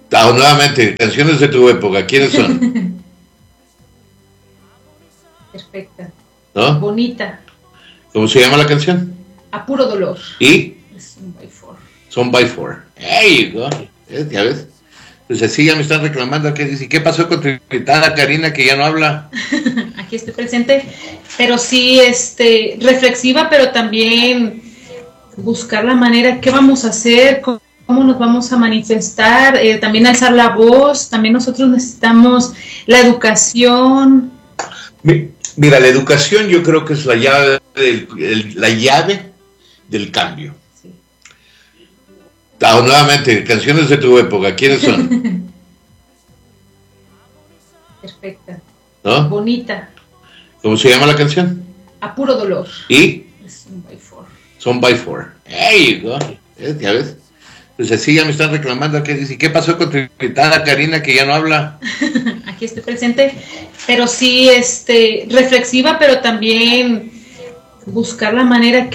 Nuevamente, canciones de tu época, ¿quiénes son? Perfecta. ¿No? Bonita. ¿Cómo se llama la canción? A puro dolor. ¿Y? Es un by four. Son by four. ¡Ey! ¿No? ¿Ya ves? Pues así ya me están reclamando que dice, ¿qué pasó con tu invitada Karina que ya no habla? Aquí estoy presente, pero sí, reflexiva, pero también buscar la manera, qué vamos a hacer, cómo nos vamos a manifestar, también alzar la voz, también nosotros necesitamos la educación. Mira, la educación yo creo que es la llave del cambio. Sí. Nuevamente, canciones de tu época, ¿quiénes son? Perfecta. ¿No? Bonita. ¿Cómo se llama la canción? A puro dolor. ¿Y? Es un by four. Son by four. ¡Ey! ¿No? ¿Ya ves? Pues así ya me están reclamando que dice, ¿qué pasó con tu invitada Karina que ya no habla? Aquí estoy presente, pero sí, reflexiva, pero también buscar la manera,